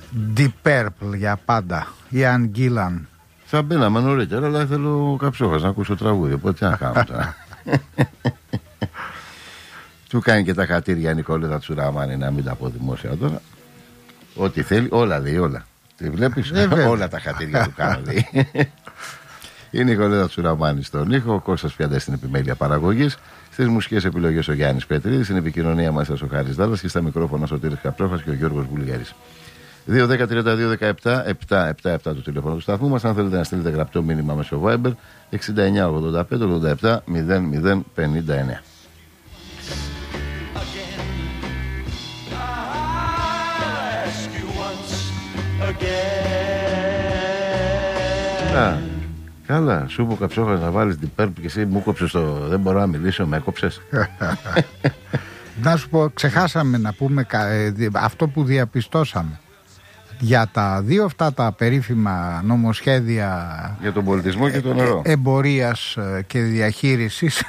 Deep Purple για πάντα. Ian Gillan. Θα μπαίναμε νωρίτερα, αλλά θέλω Καψόχας να ακούσω τραγούδι. Οπότε τι να κάνω τώρα. Του κάνει και τα χατήρια Νικολέτα Τσουραμάνη, να μην τα πω δημόσια τώρα. Ό,τι θέλει, όλα λέει, όλα. Τη βλέπεις, όλα τα χατήρια του κάνω λέει. Η Νικολέτα Τσουραμάνη στον ήχο, ο Κώστας Φιαντές στην επιμέλεια παραγωγής. Στις μουσικές επιλογές ο Γιάννης Πετρίδης, στην επικοινωνία μας ο Χάρης Δάλλας και στα μικρόφωνα Σωτήρης Καπρόφας και ο Γιώργος Βουλγαρής. 2-10-32-17-7-7-7 το τηλέφωνο του σταθμού μας. Αν θέλετε να στείλετε γραπτό μήνυμα μέσω Viber 69-85-87-00-59. Καλά, σου είπε ο Καψόχας να βάλεις την Purple και εσύ μου κόψες το δεν μπορώ να μιλήσω, με έκοψες. Να σου πω, ξεχάσαμε να πούμε αυτό που διαπιστώσαμε. Για τα δύο αυτά τα περίφημα νομοσχέδια για τον πολιτισμό και το νερό, εμπορίας και διαχείρισης.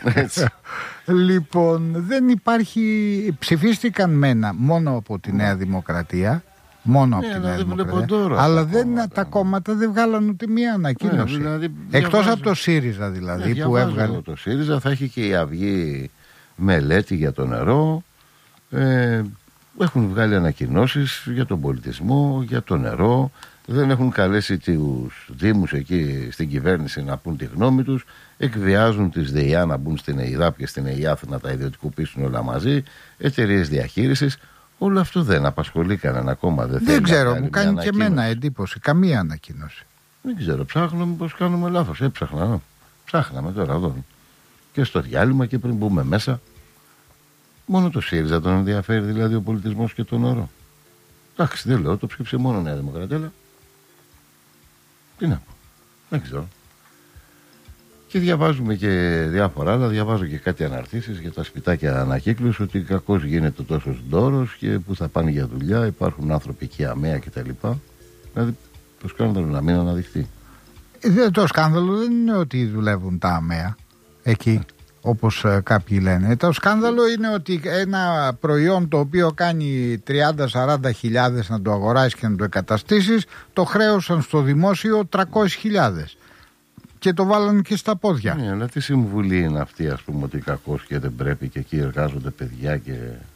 Λοιπόν, δεν υπάρχει, ψηφίστηκαν μόνο από τη Νέα Δημοκρατία. Μόνο από την Νέα Δημοκρατία. Αλλά τα κόμματα δεν βγάλαν ούτε μία ανακοίνωση. Δηλαδή, εκτός από το ΣΥΡΙΖΑ δηλαδή που έβγαλε. Το ΣΥΡΙΖΑ θα έχει και η Αυγή μελέτη για το νερό. Έχουν βγάλει ανακοινώσεις για τον πολιτισμό, για το νερό. Δεν έχουν καλέσει τους δήμους εκεί στην κυβέρνηση να πούν τη γνώμη τους. Εκβιάζουν τις ΔΕΙΑ να μπουν στην ΕΙΔΑΠ και στην ΕΙΑΘ να τα ιδιωτικοποιήσουν όλα μαζί. Εταιρείες διαχείρισης. Όλο αυτό δεν απασχολεί κανένα κόμμα. Δεν ξέρω, μου κάνει και εμένα εντύπωση. Καμία ανακοίνωση. Δεν ξέρω, ψάχνω μήπως κάνουμε λάθος. Ψάχναμε τώρα εδώ. Και στο διάλειμμα και πριν μπούμε μέσα. Μόνο το ΣΥΡΙΖΑ τον ενδιαφέρει δηλαδή ο πολιτισμός και το νερό. Εντάξει, δεν λέω, το ψήφισε μόνο Νέα Δημοκρατία. Τι να πω, δεν ξέρω. Και διαβάζουμε και διάφορα άλλα, διαβάζω και κάτι αναρτήσεις για τα σπιτάκια ανακύκλωση, ότι κακώς γίνεται τόσο ντόρος και που θα πάνε για δουλειά, υπάρχουν άνθρωποι εκεί αμαία κτλ. Δηλαδή το σκάνδαλο να μην αναδειχθεί. Το σκάνδαλο δεν είναι ότι δουλεύουν τα αμαία εκεί, όπως κάποιοι λένε. Το σκάνδαλο είναι ότι ένα προϊόν το οποίο κάνει 30-40 χιλιάδες να το αγοράσεις και να το εγκαταστήσεις, το χρέωσαν στο δημόσιο 300.000 και το βάλανε και στα πόδια. Ναι, αλλά τι συμβουλή είναι αυτή, ας πούμε, ότι κακός και δεν πρέπει και εκεί εργάζονται παιδιά και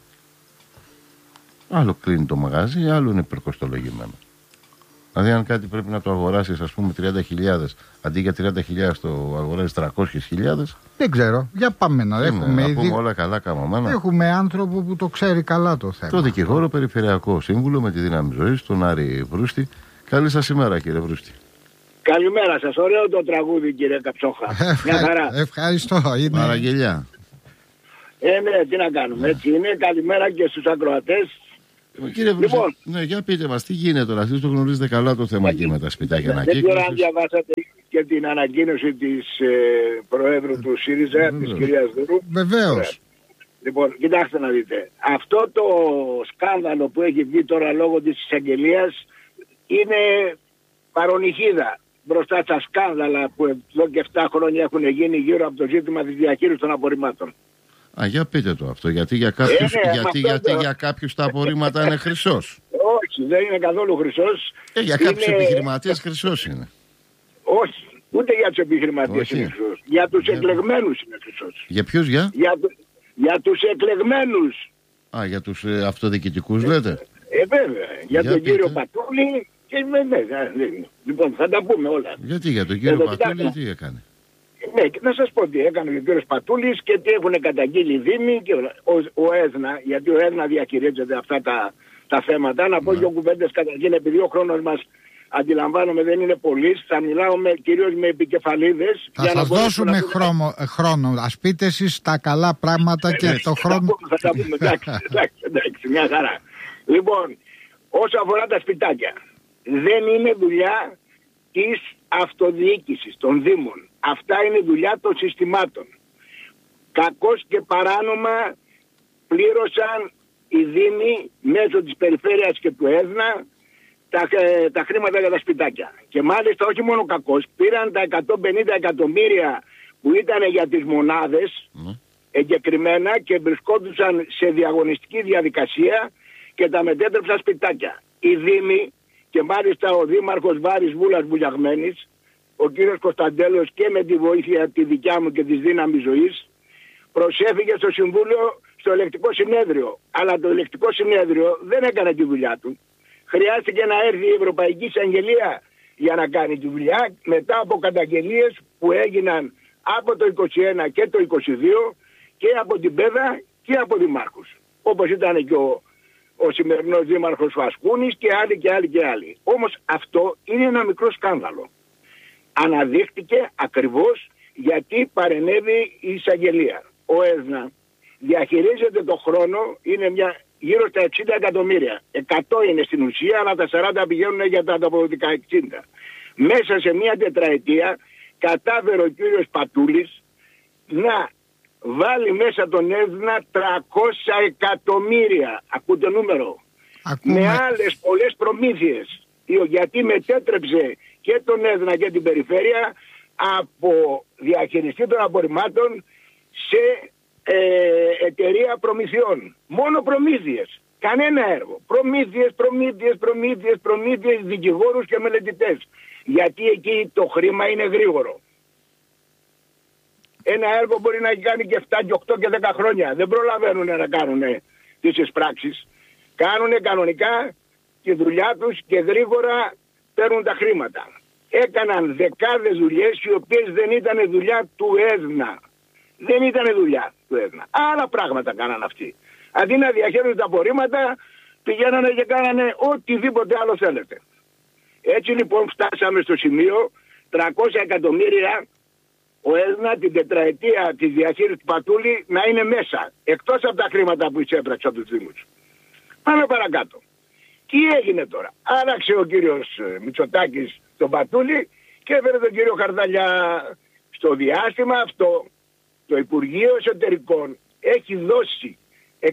άλλο κλείνει το μαγαζί, άλλο είναι υπερκοστολογημένο. Δηλαδή αν κάτι πρέπει να το αγοράσεις, ας πούμε 30.000, αντί για 30.000 το αγοράσεις 300.000. Δεν ξέρω, για πάμε να έχουμε πούμε όλα καλά καμωμένα. Έχουμε άνθρωπο που το ξέρει καλά το θέμα. Το δικηγόρο περιφερειακό σύμβουλο με τη δύναμη ζωής, τον Άρη Βρούστη. Καλή σας ημέρα κύριε Βρούστη. Καλημέρα σας, ωραίο το τραγούδι κύριε Καψόχα. Μια χαρά. Ευχαριστώ. Παραγγελιά. Ναι, τι να κάνουμε, έτσι είναι. Καλημέρα και στους ακροατές. Κύριε Βρούστη, λοιπόν, ναι, για πείτε μας, τι γίνεται τώρα, εσείς το γνωρίζετε καλά το θέμα εκεί με τα σπιτάκια ανακύκλωσης. Δεν ξέρω αν διαβάσατε και την ανακοίνωση της Προέδρου του ΣΥΡΙΖΑ, της κυρίας Δουρού. Βεβαίως. Λοιπόν, κοιτάξτε να δείτε. Αυτό το σκάνδαλο που έχει βγει τώρα λόγω της εισαγγελίας είναι παρονυχίδα μπροστά στα σκάνδαλα που εδώ και 7 χρόνια έχουν γίνει γύρω από το ζήτημα της διαχείρισης των απορριμμάτων. Για πείτε το αυτό, γιατί για κάποιους, για κάποιους τα απορρίμματα είναι χρυσός. Όχι, δεν είναι καθόλου χρυσός. Για κάποιους επιχειρηματίες χρυσός είναι. Όχι, ούτε για τους επιχειρηματίες είναι χρυσός. Για τους εκλεγμένους είναι χρυσός. Για ποιους, για τους εκλεγμένους. Για τους αυτοδιοικητικούς λέτε. Βέβαια, για τον κύριο Πατούλη. Λοιπόν, θα τα πούμε όλα. Γιατί για τον κύριο Πατούλη τι έκανε? Ναι, και να σας πω τι έκανε ο κύριος Πατούλης και τι έχουν καταγγείλει οι Δήμοι και ο ΕΔΝΑ, γιατί ο ΕΔΝΑ διαχειρίζεται αυτά τα θέματα. Να πω δύο κουβέντες καταρχήν, επειδή ο χρόνος μας αντιλαμβάνομαι δεν είναι πολύς, θα μιλάω κυρίως με επικεφαλίδες. Θα σας δώσουμε χρόνο, ας πείτε εσείς τα καλά πράγματα και το χρόνο. Θα τα πούμε, εντάξει, μια χαρά. Λοιπόν, όσο αφορά τα σπιτάκια, δεν είναι δουλειά της αυτοδιοίκησης, των Δήμων. Αυτά είναι δουλειά των συστημάτων. Κακώς και παράνομα πλήρωσαν οι Δήμοι μέσω της Περιφέρειας και του ΕΔΝΑ τα χρήματα για τα σπιτάκια. Και μάλιστα όχι μόνο κακώς, πήραν τα 150 εκατομμύρια που ήταν για τις μονάδες εγκεκριμένα και βρισκόντουσαν σε διαγωνιστική διαδικασία και τα μετέτρεψαν σπιτάκια. οι Δήμοι, και μάλιστα ο Δήμαρχος Βάρης Βούλας Βουλιαγμένης, ο κύριος Κωνσταντέλος, και με τη βοήθεια τη δικιά μου και της Δύναμης Ζωής, προσέφηκε στο Συμβούλιο, στο Ελεκτικό Συνέδριο. Αλλά το Ελεκτικό Συνέδριο δεν έκανε τη δουλειά του. Χρειάστηκε να έρθει η Ευρωπαϊκή Εισαγγελία για να κάνει τη δουλειά, μετά από καταγγελίες που έγιναν από το 21 και το 22 και από την ΠΕΔΑ και από δημάρχους. Όπως ήταν και ο σημερινός δήμαρχος Φασκούνης και άλλοι και άλλοι και άλλοι. Όμως αυτό είναι ένα μικρό σκάνδαλο. Αναδείχτηκε ακριβώς γιατί παρενέβη η εισαγγελία. Ο ΕΣΝΑ διαχειρίζεται το χρόνο, είναι γύρω στα 60 εκατομμύρια. 100 είναι στην ουσία, αλλά τα 40 πηγαίνουν για τα ανταποδοτικά 60. Μέσα σε μια τετραετία κατάφερε ο κύριος Πατούλης να βάλει μέσα τον ΕΣΝΑ 300 εκατομμύρια. Ακούτε νούμερο. Με άλλες πολλές προμήθειες. Γιατί μετέτρεψε και τον ΕΣΝΑ και την περιφέρεια από διαχειριστή των απορριμμάτων σε εταιρεία προμηθειών. Μόνο προμήθειες. Κανένα έργο. Προμήθειες, δικηγόρους και μελετητές. Γιατί εκεί το χρήμα είναι γρήγορο. Ένα έργο μπορεί να κάνει και 7 και 8 και 10 χρόνια. Δεν προλαβαίνουν να κάνουν τις εισπράξεις. Κάνουν κανονικά τη δουλειά τους και γρήγορα παίρνουν τα χρήματα. Έκαναν δεκάδες δουλειές οι οποίες δεν ήταν δουλειά του ΕΣΝΑ. Δεν ήταν δουλειά του ΕΣΝΑ. Άλλα πράγματα κάναν αυτοί. Αντί να διαχειρίζουν τα απορρίμματα, πηγαίνανε και κάνανε οτιδήποτε άλλο θέλετε. Έτσι λοιπόν φτάσαμε στο σημείο 300 εκατομμύρια ο ΕΣΝΑ την τετραετία της διαχείρισης του Πατούλη να είναι μέσα. Εκτός από τα χρήματα που εισέπραξε από τους Δήμους. Πάμε παρακάτω. Τι έγινε τώρα. Άραξε ο κύριος Μητσοτάκης τον Πατούλη και έφερε τον κύριο Χαρδαλιά. Στο διάστημα αυτό το Υπουργείο Εσωτερικών έχει δώσει 150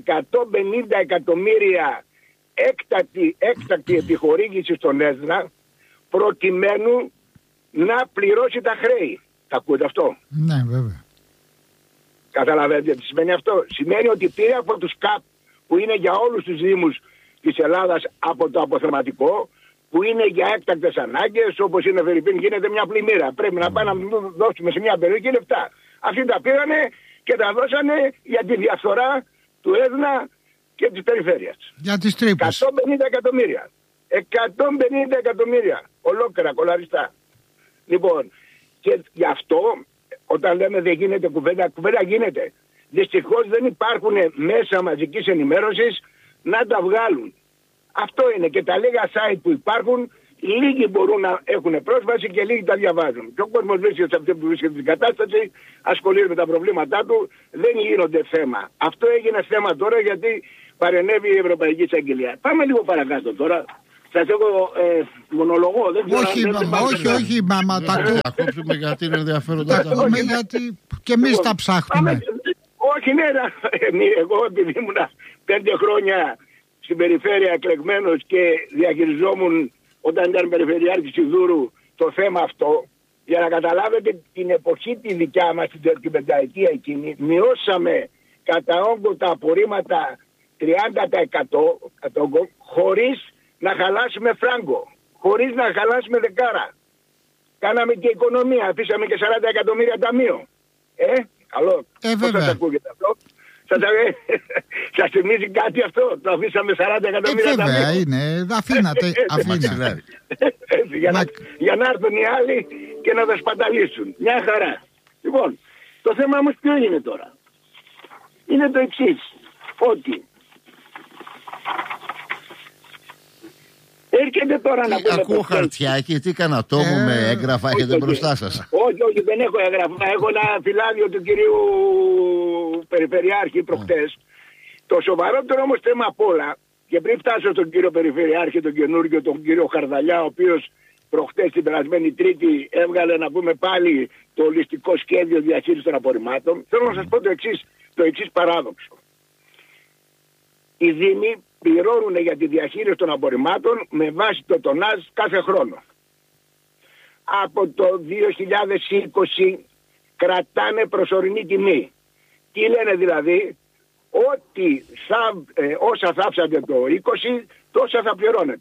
εκατομμύρια έκτακτη επιχορήγηση στον ΕΣΝΑ προκειμένου να πληρώσει τα χρέη. Τα ακούτε αυτό? Ναι, βέβαια. Καταλαβαίνετε τι σημαίνει αυτό? Σημαίνει ότι πήρε από τους ΚΑΠ που είναι για όλους τους Δήμους της Ελλάδας από το αποθεματικό, που είναι για έκτακτες ανάγκες, όπως είναι Φερρυπίν, γίνεται μια πλημμύρα. Πρέπει να πάμε να δώσουμε σε μια περιοχή λεφτά. Αυτοί τα πήρανε και τα δώσανε για τη διαφθορά του ΕΣΝΑ και της περιφέρειας. Για τις τρύπες. 150 εκατομμύρια. 150 εκατομμύρια. Ολόκληρα, κολαριστά. Λοιπόν, και γι' αυτό όταν λέμε δεν γίνεται κουβέντα γίνεται. Δυστυχώς δεν υπάρχουν μέσα μαζικής ενημέρωσης να τα βγάλουν. Αυτό είναι, και τα λίγα site που υπάρχουν, λίγοι μπορούν να έχουν πρόσβαση και λίγοι τα διαβάζουν. Και ο κόσμος βρίσκεται σε αυτή που βρίσκεται την κατάσταση, ασχολείται με τα προβλήματά του, δεν γίνονται θέμα. Αυτό έγινε θέμα τώρα γιατί παρενέβη η Ευρωπαϊκή Εισαγγελία. Πάμε λίγο παρακάτω τώρα. Σας έχω μονολογώ. Δεν όχι, μάμα, τα ακούσουμε γιατί είναι ενδιαφέροντα. Τα ακούμε γιατί και εμείς τα ψάχνουμε. Όχι, ναι, εγώ επειδή ήμουν 5 χρόνια στην περιφέρεια εκλεγμένος και διαχειριζόμουν όταν ήταν περιφερειάρχης Ιδούρου το θέμα αυτό, για να καταλάβετε την εποχή τη δικιά μας, την πενταετία εκείνη, μειώσαμε κατά όγκο τα απορρίμματα 30% χωρίς να χαλάσουμε φράγκο, χωρίς να χαλάσουμε δεκάρα. Κάναμε και οικονομία, αφήσαμε και 40 εκατομμύρια ταμείο. Καλό. Πώς σας ακούγεται αυτό? Σας θυμίζει κάτι αυτό? Το αφήσαμε 40 εκατομμύρια ταμείο. Βέβαια είναι, αφήνατε. Για να έρθουν οι άλλοι και να τα σπαταλίσουν. Μια χαρά. Λοιπόν, το θέμα όμως ποιο είναι τώρα? Είναι το εξής, ότι έρχεται τώρα να πούμε. Ακούω χαρτιά και τι κάνα τόμο με έγγραφα έχετε μπροστά σας? Όχι, δεν έχω έγγραφα. Έχω ένα φυλάδιο του κυρίου Περιφερειάρχη προχτές. Το σοβαρότερο όμως θέμα απ' όλα, και πριν φτάσω στον κύριο Περιφερειάρχη, τον καινούργιο, τον κύριο Χαρδαλιά, ο οποίος προχτές την περασμένη Τρίτη έβγαλε να πούμε πάλι το ολιστικό σχέδιο διαχείρισης των απορριμμάτων, θέλω να σας πω το εξής παράδοξο. Οι Δήμοι πληρώνουν για τη διαχείριση των απορριμμάτων με βάση το τονάζ κάθε χρόνο. Από το 2020 κρατάνε προσωρινή τιμή. Τι λένε δηλαδή? Ότι όσα θάψατε το 20, τόσα θα πληρώνετε.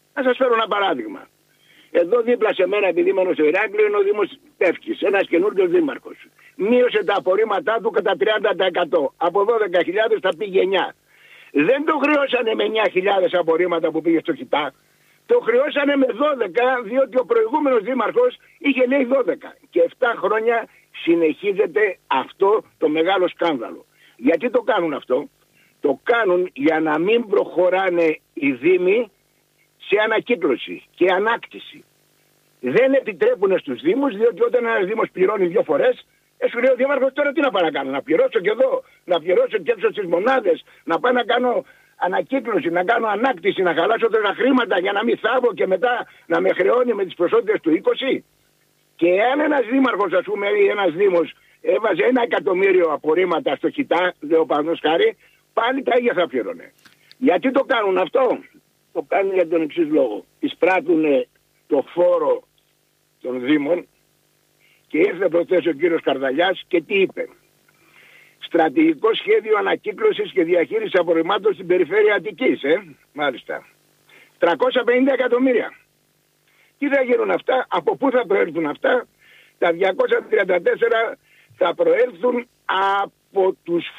Να σας φέρω ένα παράδειγμα. Εδώ δίπλα σε μένα, επειδή είμαι στο Ηράκλειο, είναι ο Δήμος Πεύκης, ένας καινούριος δήμαρχος. Μείωσε τα απορρίμματά του κατά 30%. Από 12.000 θα πήγε 9. Δεν το χρεώσανε με 9.000 απορρίμματα που πήγε στο Χιτά. Το χρεώσανε με 12, διότι ο προηγούμενος δήμαρχος είχε λέει 12. Και 7 χρόνια συνεχίζεται αυτό το μεγάλο σκάνδαλο. Γιατί το κάνουν αυτό? Το κάνουν για να μην προχωράνε οι δήμοι σε ανακύκλωση και ανάκτηση. Δεν επιτρέπουν στους δήμους, διότι όταν ένας δήμος πληρώνει 2 φορές, σου λέει ο δήμαρχος τώρα τι να πάω να κάνω, να πληρώσω και εδώ, να πληρώσω και έξω στις μονάδες, να πάω να κάνω ανακύκλωση, να κάνω ανάκτηση, να χαλάσω τόσα χρήματα για να μην θάβω και μετά να με χρεώνει με τις ποσότητες του 20. Και αν ένας δήμαρχος, ας πούμε, ή ένας δήμος έβαζε 1 εκατομμύριο απορρίμματα στο Χιτά, λέω παραδείγματος χάρη, πάλι τα ίδια θα πληρώνε. Γιατί το κάνουν αυτό? Το κάνουν για τον εξής λόγο. Εισπράττουν το φόρο των δήμων και ήρθε προχθές ο κύριος Καρδαλιάς και τι είπε? Στρατηγικό σχέδιο ανακύκλωσης και διαχείρισης απορριμμάτων στην περιφέρεια Αττικής. Μάλιστα. 350 εκατομμύρια. Τι θα γίνουν αυτά? Από πού θα προέλθουν αυτά? Τα 234 θα προέλθουν από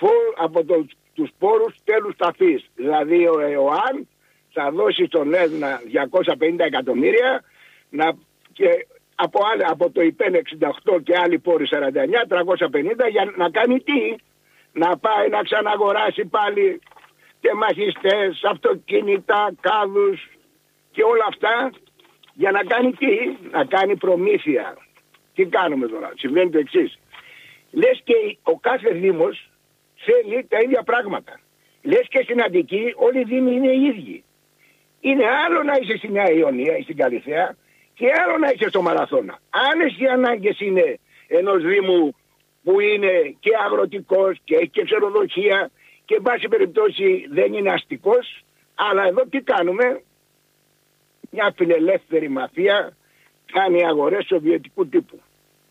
τους πόρους τέλους ταφής. Δηλαδή ο ΕΟΑΝ θα δώσει στον ΕΔΝΑ 250 εκατομμύρια και από το ΙΠΕΝ 68 και άλλοι πόροι 49, 350 για να κάνει τι? Να πάει να ξαναγοράσει πάλι τεμαχιστές, αυτοκίνητα, κάδους και όλα αυτά για να κάνει τι? Να κάνει προμήθεια. Τι κάνουμε τώρα? Συμβαίνει το εξής. Λες και ο κάθε δήμος θέλει τα ίδια πράγματα. Λες και στην Αττική όλοι οι δήμοι είναι οι ίδιοι. Είναι άλλο να είσαι στη Νέα Ιωνία ή στην Καλυθέα και άλλο να είσαι στο Μαραθώνα. Άλλες οι ανάγκες είναι ενός δήμου που είναι και αγροτικός και έχει και ξεροδοχεία και εν πάση περιπτώσει δεν είναι αστικός. Αλλά εδώ τι κάνουμε? Μια φιλελεύθερη μαφία κάνει αγορές σοβιετικού τύπου.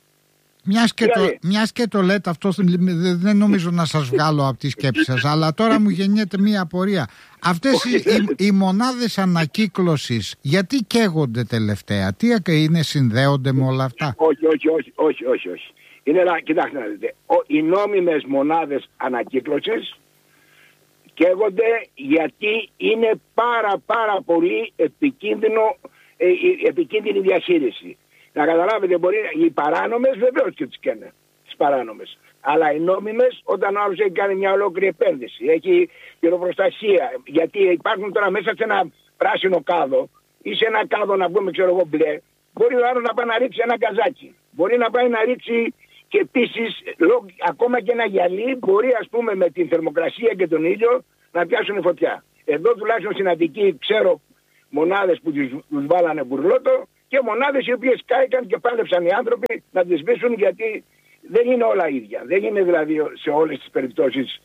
Μιας και το λέτε αυτό, δεν νομίζω να σας βγάλω από τη σκέψη σας, αλλά τώρα μου γεννιέται μία απορία. Αυτές οι μονάδες ανακύκλωσης γιατί καίγονται τελευταία? Τι είναι, συνδέονται με όλα αυτά? Όχι. Κοιτάξτε να δείτε. Οι νόμιμες μονάδες ανακύκλωσης καίγονται γιατί είναι πάρα πολύ επικίνδυνη διαχείριση. Να καταλάβετε, οι παράνομες βεβαίως και τις καίνε, τις παράνομες. Αλλά οι νόμιμες, όταν ο άλλος έχει κάνει μια ολόκληρη επένδυση, έχει πυροπροστασία, γιατί υπάρχουν τώρα μέσα σε ένα πράσινο κάδο ή σε ένα κάδο να πούμε ξέρω εγώ μπλε, μπορεί ο άλλος να πάει να ρίξει ένα γκαζάκι. Μπορεί να πάει να ρίξει και επίσης ακόμα και ένα γυαλί μπορεί ας πούμε με την θερμοκρασία και τον ήλιο να πιάσουν φωτιά. Εδώ τουλάχιστον στην Αττική ξέρω μονάδες που τους βάλανε μπουρλότο και μονάδες οι οποίες κάηκαν και πάλεψαν οι άνθρωποι να τις σβήσουν γιατί δεν είναι όλα ίδια. Δεν είναι δηλαδή σε όλες τις περιπτώσεις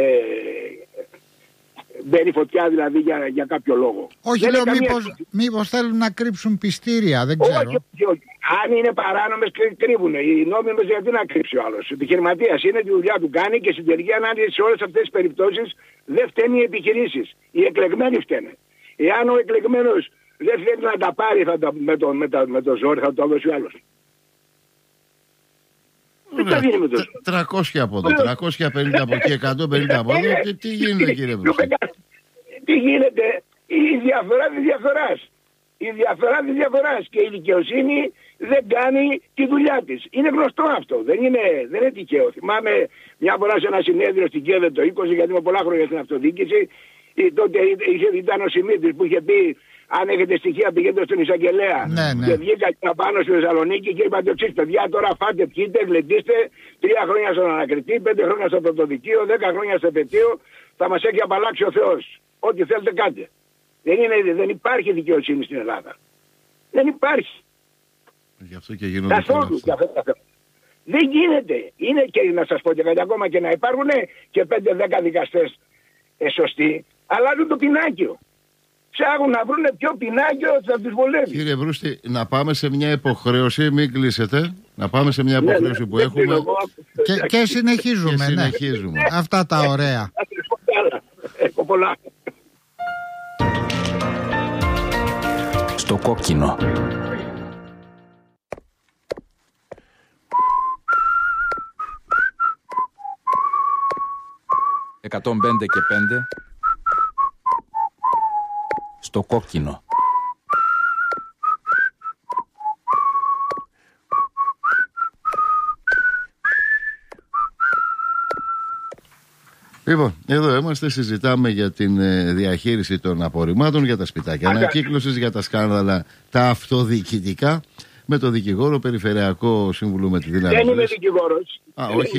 μπαίνει φωτιά δηλαδή για κάποιο λόγο. Όχι, λέω μήπως θέλουν να κρύψουν πιστήρια, δεν ξέρω. Όχι. Αν είναι παράνομες κρύβουν. Οι νόμιμες γιατί να κρύψει ο άλλος. Ο επιχειρηματίας είναι, τη δουλειά του κάνει και στην τελική ανάλυση σε όλες αυτές τις περιπτώσεις δεν φταίνουν οι επιχειρήσεις. Οι εκλεγμένοι φταίνε. Εάν ο εκλεγμένος δεν θέλει να τα πάρει με το ζόρι θα το δώσει ο άλλος. 300 από εδώ, 350 από εκεί, 150 από εδώ. Τι γίνεται κύριε Βρούστη? Τι γίνεται? Η διαφορά της διαφοράς. Η διαφορά της διαφοράς και η δικαιοσύνη δεν κάνει τη δουλειά της. Είναι γνωστό αυτό. Δεν είναι τυχαίο. Θυμάμαι μια φορά σε ένα συνέδριο στην ΚΕΔΕ το 20, γιατί είμαι πολλά χρόνια στην αυτοδιοίκηση, τότε ήταν ο Σιμίτης που είχε πει αν έχετε στοιχεία πηγαίνετε στον Εισαγγελέα. Ναι. Και βγήκα πάνω στη Θεσσαλονίκη και είπα το εξής: παιδιά, τώρα φάτε, πιείτε, γλεντήστε 3 χρόνια στον ανακριτή, 5 χρόνια στο πρωτοδικείο, 10 χρόνια στο επαιτίο. Θα μας έχει απαλλάξει ο Θεός. Ό,τι θέλετε κάντε. Δεν υπάρχει δικαιοσύνη στην Ελλάδα. Δεν υπάρχει. Γι' αυτό και γίνονται καθόλου. Δεν γίνεται. Είναι και να σας πω και κάτι ακόμα και να υπάρχουν και 5-10 δικαστές σωστοί, αλλάζουν το πινάκιο. Ψάχνουν να βρουν ποιο πινάκιο θα τους βολεύει. Κύριε Βρούστη, να πάμε σε μια υποχρέωση, μην κλείσετε. Να πάμε σε μια υποχρέωση που έχουμε. Και συνεχίζουμε. συνεχίζουμε. Αυτά τα ωραία. Έχω πολλά. Στο κόκκινο. 105 και 5. Στο κόκκινο. Λοιπόν, εδώ είμαστε, συζητάμε για την διαχείριση των απορριμμάτων, για τα σπιτάκια ανακύκλωσης, για τα σκάνδαλα τα αυτοδιοικητικά, με το δικηγόρο Περιφερειακό Σύμβουλο με τη δύναμη. Δεν είμαι δικηγόρος. Όχι.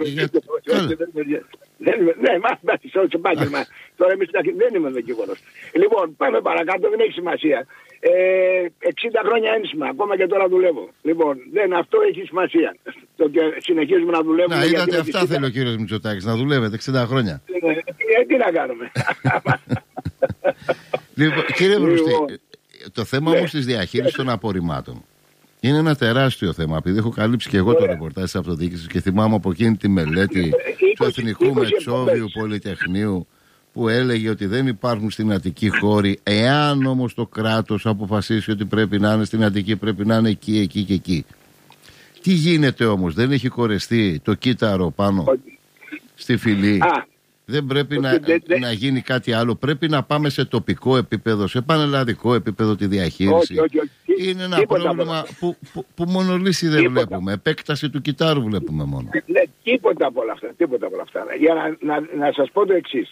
Ναι, μάθημα στο επάγγελμα. Τώρα εμείς δεν είμαι δικηγόρος. Λοιπόν, πάμε παρακάτω, δεν έχει σημασία. 60 χρόνια ένσημα, ακόμα και τώρα δουλεύω. Λοιπόν, αυτό έχει σημασία. Το και συνεχίζουμε να δουλεύουμε. Να, είδατε, αυτά θέλει ο κύριος Μητσοτάκης, να δουλεύετε 60 χρόνια. Τι να κάνουμε. Λοιπόν, κύριε Βρουστή, το θέμα όμως της διαχείρισης των απορριμμάτων είναι ένα τεράστιο θέμα. Επειδή έχω καλύψει και εγώ το ρεπορτάζ της αυτοδιοίκησης και θυμάμαι από εκείνη τη μελέτη του Εθνικού Μετσόβιου Πολυτεχνείου που έλεγε ότι δεν υπάρχουν στην Αττική χώροι. Εάν όμως το κράτος αποφασίσει ότι πρέπει να είναι στην Αττική, πρέπει να είναι εκεί, εκεί και εκεί. Τι γίνεται όμως, δεν έχει κορεστεί το κύτταρο πάνω στη φυλή? Δεν πρέπει να γίνει κάτι άλλο? Πρέπει να πάμε σε τοπικό επίπεδο, σε πανελλαδικό επίπεδο τη διαχείριση? Όχι. Είναι ένα πρόβλημα που μόνο λύση δεν βλέπουμε. Επέκταση του κυτάρου βλέπουμε μόνο. Τίποτα από όλα αυτά. Για να σας πω το εξής.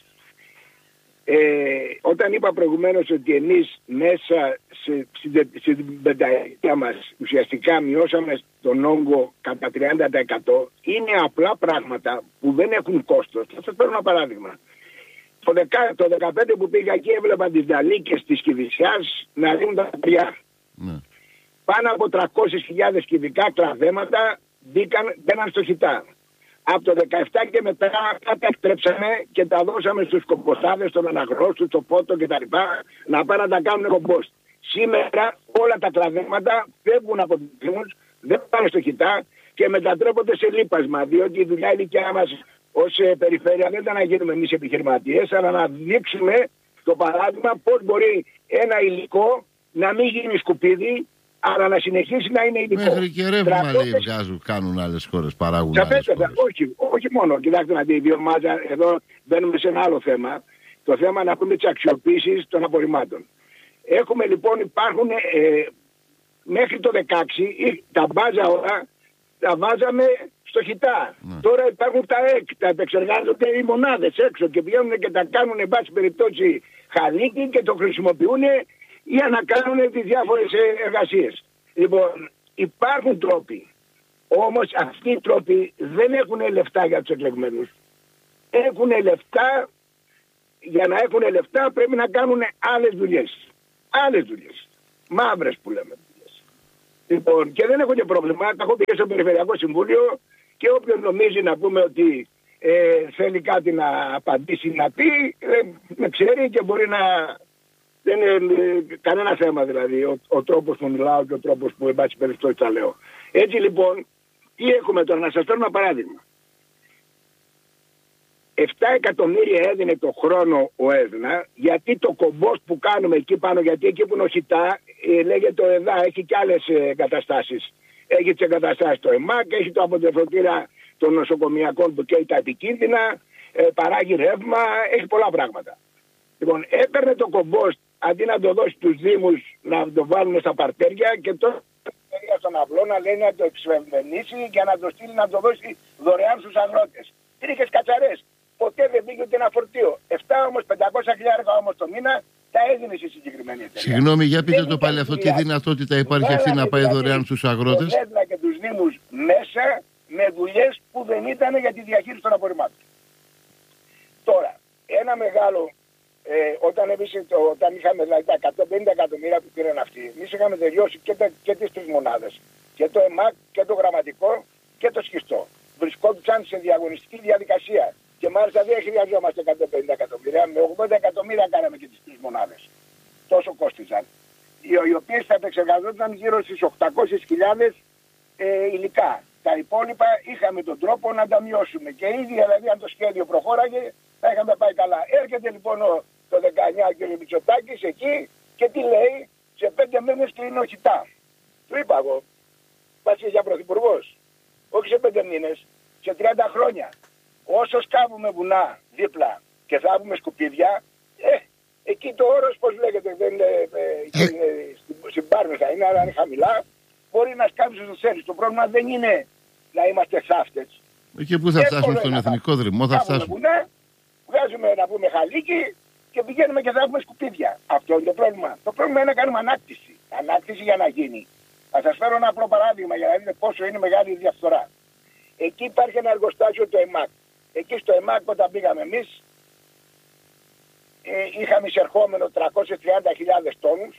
Όταν είπα προηγουμένως ότι εμείς μέσα στην πενταετία μας ουσιαστικά μειώσαμε τον όγκο κατά 30%, είναι απλά πράγματα που δεν έχουν κόστος. Θα σας παίρνω ένα παράδειγμα. Το 2015 που πήγα εκεί έβλεπα τις Νταλίκες της Κηφισιάς να ρίχνουν τα παιδιά. Πάνω από 300.000 κυβικά κλαδέματα μπαίναν στο χιτά. Από το 17 και μετά τα εκτρέψαμε και τα δώσαμε στους κομποστάδες, στον αναγρόστου, στο πότο κτλ. Να πάνε να τα κάνουν κομπόστ. Σήμερα όλα τα κλαδέματα φεύγουν από τους δήμους, δεν πάνε στο χιτά και μετατρέπονται σε λίπασμα. Διότι η δουλειά η δικιά μας ως περιφέρεια δεν ήταν να γίνουμε εμείς επιχειρηματίες, αλλά να δείξουμε το παράδειγμα πώς μπορεί ένα υλικό να μην γίνει σκουπίδι, αλλά να συνεχίσει να είναι υλικό. Μέχρι και ρεύμα λέει βγάζουν, κάνουν άλλες χώρες, παράγουν άλλες χώρες. Όχι μόνο. Κοιτάξτε να δει η βιομάζα, εδώ μπαίνουμε σε ένα άλλο θέμα. Το θέμα να πούμε τις αξιοποίησεις των απορριμμάτων. Υπάρχουν μέχρι το 16 τα μπάζα όλα τα βάζαμε στο χιτά. Τώρα υπάρχουν τα ΕΚ, τα επεξεργάζονται οι μονάδες έξω και βγαίνουν και τα κάνουν εν πάση περιπτώσει χαλίκι και το χρησιμοποιούν για να κάνουν τις διάφορες εργασίες. Λοιπόν, υπάρχουν τρόποι. Όμως αυτοί οι τρόποι δεν έχουν λεφτά για τους εκλεγμένους. Έχουν λεφτά, για να έχουν λεφτά πρέπει να κάνουν άλλες δουλειές. Άλλες δουλειές. Μαύρες που λέμε. Λοιπόν, και δεν έχω και πρόβλημα. Τα έχω πει και στο Περιφερειακό Συμβούλιο και όποιος νομίζει να πούμε ότι θέλει κάτι να απαντήσει, να πει, με ξέρει και μπορεί να... Δεν είναι κανένα θέμα δηλαδή ο τρόπος που μιλάω και ο τρόπος που εν πάση περιπτώσει τα λέω. Έτσι λοιπόν, τι έχουμε τώρα, να σας φέρω ένα παράδειγμα. 7 εκατομμύρια έδινε το χρόνο ο ΕΔΝΑ, γιατί το κομπόστ που κάνουμε εκεί πάνω, γιατί εκεί που είναι ο χιτά, λέγεται ο ΕΔΑ, έχει και άλλες εγκαταστάσεις. Έχει τις εγκαταστάσεις το ΕΜΑΚ, έχει το αποτεφρωτήρα των νοσοκομιακών που καίει τα επικίνδυνα, παράγει ρεύμα, έχει πολλά πράγματα. Λοιπόν, έπαιρνε το κομπόστ αντί να το δώσει στους δήμους να το βάλουν στα παρτέρια και τώρα στον αυλό να λέει να το εξευμενήσει και να το στείλει να το δώσει δωρεάν στους αγρότες. Τρίχες κατσαρές. Ποτέ δεν πήγε ούτε ένα φορτίο. 500 χιλιάρικα όμως το μήνα τα έδινε στη συγκεκριμένη εταιρεία. Συγγνώμη, για πείτε το πάλι αυτό, τι δυνατότητα υπάρχει αυτή να πάει δωρεάν στους αγρότες? Έδινε και τους δήμους μέσα με δουλειές που δεν ήταν για τη διαχείριση των απορριμμάτων. Τώρα, ένα μεγάλο. Όταν είχαμε δηλαδή τα 150 εκατομμύρια που πήραν αυτοί, εμείς είχαμε τελειώσει και τις τρεις μονάδες. Και το ΕΜΑΚ και το γραμματικό και το σχιστό. Βρισκόντουσαν σε διαγωνιστική διαδικασία. Και μάλιστα δεν χρειαζόμαστε 150 εκατομμύρια. Με 80 εκατομμύρια κάναμε και τις τρεις μονάδες. Τόσο κόστιζαν. Οι οποίες θα επεξεργαζόταν γύρω στις 800.000 υλικά. Τα υπόλοιπα είχαμε τον τρόπο να τα μειώσουμε. Και ήδη δηλαδή αν το σχέδιο προχώραγε θα είχαμε πάει καλά. Έρχεται λοιπόν το 19 ο κ. Μητσοτάκης εκεί και τι λέει? Σε 5 με και είναι ο Χιτά. Του είπα εγώ, πας για πρωθυπουργός, όχι σε 5 μήνες, σε 30 χρόνια. Όσο σκάβουμε βουνά δίπλα και θάβουμε σκουπίδια, εκεί το όρος, πώς λέγεται, δεν είναι, στην Πάρνηθα είναι, αλλά είναι χαμηλά, μπορεί να σκάβεις όσο θέλεις. Το πρόβλημα δεν είναι να είμαστε θαύτες. Εκεί που θα φτάσουμε στον εθνικό δρυμό, θα φτάσουμε. Βουνά, βγάζουμε να πούμε χαλίκι και πηγαίνουμε και θάβουμε σκουπίδια. Αυτό είναι το πρόβλημα. Το πρόβλημα είναι να κάνουμε ανάκτηση. Ανάκτηση για να γίνει. Θα σας φέρω ένα απλό παράδειγμα για να δείτε πόσο είναι μεγάλη η διαφθορά. Εκεί υπάρχει ένα εργοστάσιο, το ΕΜΑΚ. Εκεί στο ΕΜΑΚ όταν πήγαμε εμείς, είχαμε εισερχόμενο 330.000 τόνους,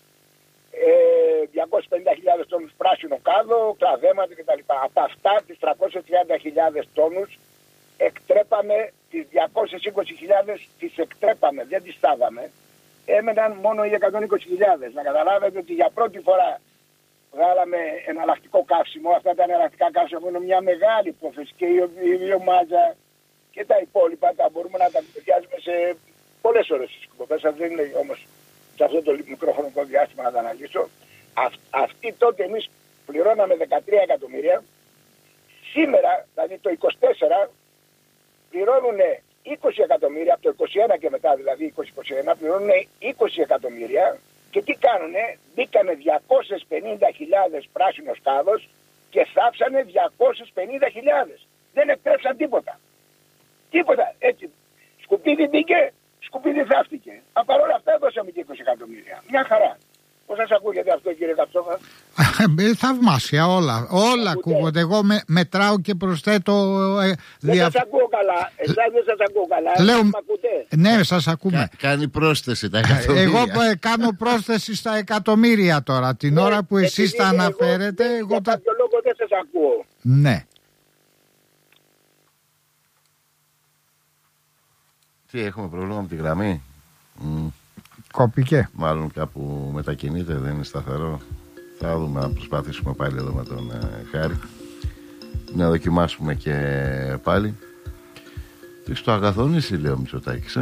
250.000 τόνους πράσινο κάδο, κλαδέματα κτλ. Από αυτά τις 330.000 τόνους εκτρέπαμε τις 220.000, τις εκτρέπαμε, δεν τις στάβαμε. Έμεναν μόνο οι 120.000. Να καταλάβετε ότι για πρώτη φορά βγάλαμε εναλλακτικό καύσιμο. Αυτά τα εναλλακτικά καύσιμα είναι μια μεγάλη υπόθεση και η βιομάζα και τα υπόλοιπα τα μπορούμε να τα κουμπιάζουμε σε πολλές ώρες στις κουμπές. Δεν είναι όμως σε αυτό το μικρό χρονικό διάστημα να τα αναλύσω. Αυτή τότε εμείς πληρώναμε 13 εκατομμύρια. Σήμερα, δηλαδή το 24, πληρώνουν 20 εκατομμύρια, από το 21 και μετά δηλαδή 2021, πληρώνουν 20 εκατομμύρια. Και τι κάνουνε, μπήκανε 250.000 πράσινος κάδος και θάψανε 250.000. Δεν εκτρέψαν τίποτα. Τίποτα. Έτσι. Σκουπίδι μπήκε, σκουπίδι θαύτηκε. Παρ' όλα αυτά έδωσαμε και 20 εκατομμύρια. Μια χαρά. Πώς σας ακούγεται αυτό, κύριε Καψόφα? Θαυμάσια όλα. Όλα ακούγονται. Εγώ μετράω και προσθέτω. Δεν σας ακούω καλά. Εσάς δεν σας ακούω καλά. Λέω, ναι, σας ακούμε. Κάνει πρόσθεση τα εκατομμύρια. Εγώ κάνω πρόσθεση στα εκατομμύρια τώρα. Την ώρα που εσείς τα αναφέρετε. Για κάποιο λόγο δεν σας ακούω. Ναι. Τι, έχουμε πρόβλημα με τη γραμμή? Κόπηκε. Μάλλον κάπου μετακινείται, δεν είναι σταθερό. Θα δούμε, να προσπαθήσουμε πάλι εδώ με τον Χάρη. Να δοκιμάσουμε και πάλι. Στο Αγαθονήσι, λέει ο Μητσοτάκης,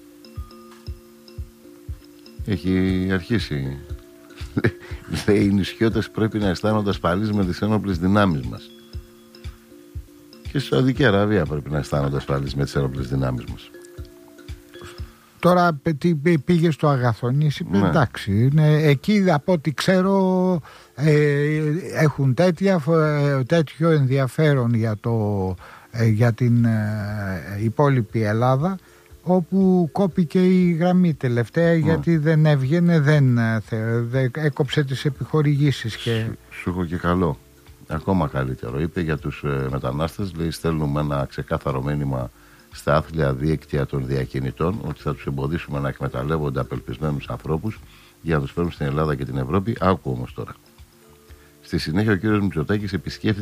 έχει αρχίσει. Λέει, οι νησιώτες πρέπει να αισθάνονται ασφαλείς με τις ένοπλες δυνάμεις μας. Και στη Σαουδική Αραβία πρέπει να αισθάνονται ασφαλείς με τις ένοπλες δυνάμεις μας. Τώρα πήγε στο Αγαθονήσι, ναι. Εντάξει, εκεί από ό,τι ξέρω έχουν τέτοιο ενδιαφέρον για την υπόλοιπη Ελλάδα, όπου κόπηκε η γραμμή τελευταία, γιατί δεν έβγαινε, δεν έκοψε τις επιχορηγήσεις. Σου έχω και καλό, ακόμα καλύτερο. Είπε για τους μετανάστες, λέει, στέλνουμε ένα ξεκάθαρο μήνυμα στα άθλια δίκτυα των διακινητών ότι θα τους εμποδίσουμε να εκμεταλλεύονται απελπισμένους ανθρώπους για να τους φέρουν στην Ελλάδα και την Ευρώπη. Άκου όμως τώρα. Στη συνέχεια ο κύριος Μητσοτάκης επισκέφθηκε